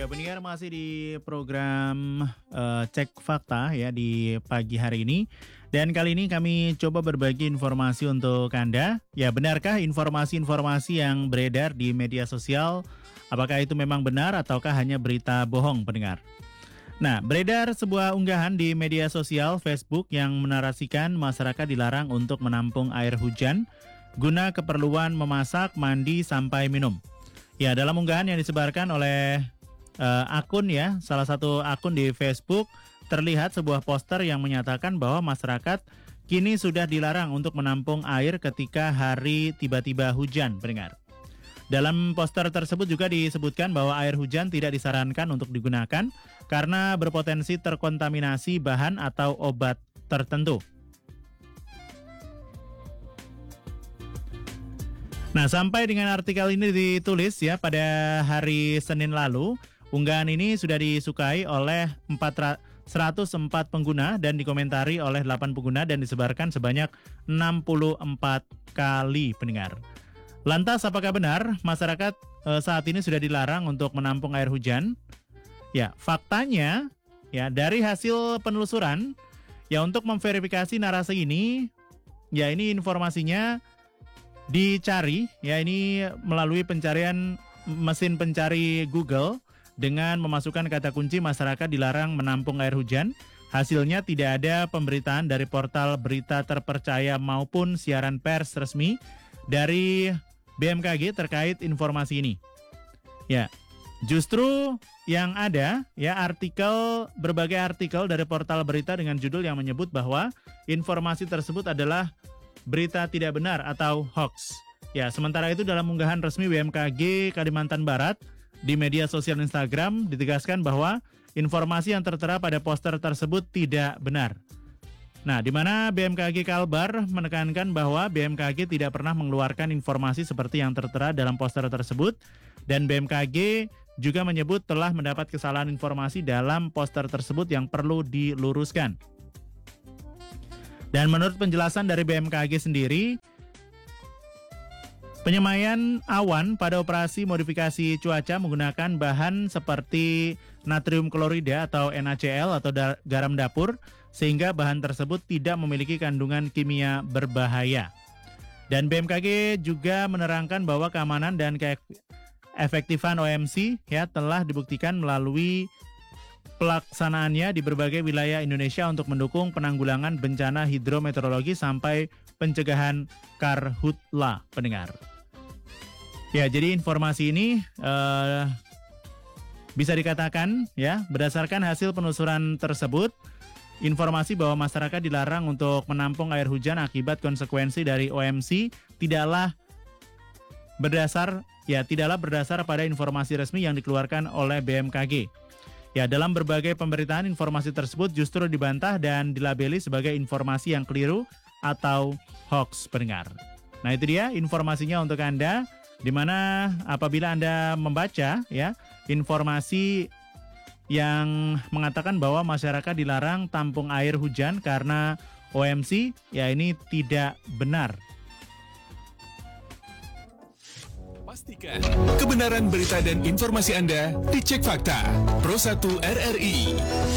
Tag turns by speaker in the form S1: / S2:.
S1: Ya, pendengar masih di program Cek Fakta ya di pagi hari ini. Dan kali ini kami coba berbagi informasi untuk Anda. Ya, benarkah informasi-informasi yang beredar di media sosial? Apakah itu memang benar ataukah hanya berita bohong, pendengar? Nah, beredar sebuah unggahan di media sosial Facebook yang menarasikan masyarakat dilarang untuk menampung air hujan guna keperluan memasak, mandi, sampai minum. Ya, dalam unggahan yang disebarkan oleh akun ya, salah satu akun di Facebook, terlihat sebuah poster yang menyatakan bahwa masyarakat kini sudah dilarang untuk menampung air ketika hari tiba-tiba hujan, pendengar. Dalam poster tersebut juga disebutkan bahwa air hujan tidak disarankan untuk digunakan karena berpotensi terkontaminasi bahan atau obat tertentu. Nah, sampai dengan artikel ini ditulis ya pada hari Senin lalu, unggahan ini sudah disukai oleh 104 pengguna dan dikomentari oleh 8 pengguna dan disebarkan sebanyak 64 kali, pendengar. Lantas apakah benar masyarakat saat ini sudah dilarang untuk menampung air hujan? Ya, faktanya ya dari hasil penelusuran ya untuk memverifikasi narasi ini, ya ini informasinya dicari ya ini melalui pencarian mesin pencari Google dengan memasukkan kata kunci masyarakat dilarang menampung air hujan. Hasilnya tidak ada pemberitaan dari portal berita terpercaya maupun siaran pers resmi dari BMKG terkait informasi ini. Ya, justru yang ada ya berbagai artikel dari portal berita dengan judul yang menyebut bahwa informasi tersebut adalah berita tidak benar atau hoax. Ya, sementara itu dalam unggahan resmi BMKG Kalimantan Barat di media sosial Instagram ditegaskan bahwa informasi yang tertera pada poster tersebut tidak benar. Nah, di mana BMKG Kalbar menekankan bahwa BMKG tidak pernah mengeluarkan informasi seperti yang tertera dalam poster tersebut dan BMKG juga menyebut telah mendapat kesalahan informasi dalam poster tersebut yang perlu diluruskan. Dan menurut penjelasan dari BMKG sendiri, penyemaian awan pada operasi modifikasi cuaca menggunakan bahan seperti natrium klorida atau NaCl atau garam dapur sehingga bahan tersebut tidak memiliki kandungan kimia berbahaya. Dan BMKG juga menerangkan bahwa keamanan dan keefektifan OMC ya telah dibuktikan melalui pelaksanaannya di berbagai wilayah Indonesia untuk mendukung penanggulangan bencana hidrometeorologi sampai pencegahan karhutla, pendengar. Ya, jadi informasi ini bisa dikatakan ya berdasarkan hasil penelusuran tersebut, informasi bahwa masyarakat dilarang untuk menampung air hujan akibat konsekuensi dari OMC tidaklah berdasar pada informasi resmi yang dikeluarkan oleh BMKG. Ya, dalam berbagai pemberitaan informasi tersebut justru dibantah dan dilabeli sebagai informasi yang keliru atau hoax, pendengar. Nah, itu dia informasinya untuk Anda, di mana apabila Anda membaca ya informasi yang mengatakan bahwa masyarakat dilarang tampung air hujan karena OMC, ya ini tidak benar.
S2: Pastikan kebenaran berita dan informasi Anda dicek fakta. Pro 1 RRI.